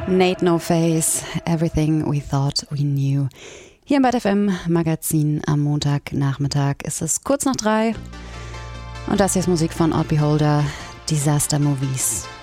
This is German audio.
Nate No Face, Everything We Thought We Knew. Hier im Bad FM Magazin am Montagnachmittag ist es kurz nach 3. Und das hier ist Musik von Odd Beholder, Disaster Movies.